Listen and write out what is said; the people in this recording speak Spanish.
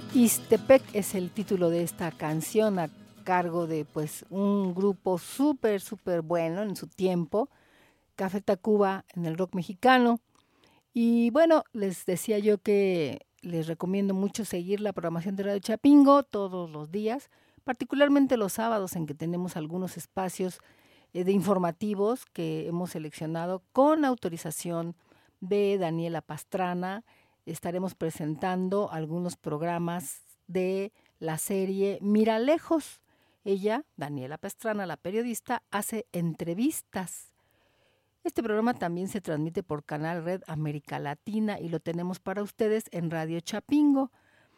Ixtepec es el título de esta canción a cargo de pues un grupo súper bueno en su tiempo, Café Tacuba en el rock mexicano. Y bueno, les decía yo que les recomiendo mucho seguir la programación de Radio Chapingo todos los días, particularmente los sábados en que tenemos algunos espacios de informativos que hemos seleccionado con autorización de Daniela Pastrana. Estaremos presentando algunos programas de la serie Mira Lejos. Ella, Daniela Pastrana, la periodista, hace entrevistas. Este programa también se transmite por Canal Red América Latina y lo tenemos para ustedes en Radio Chapingo.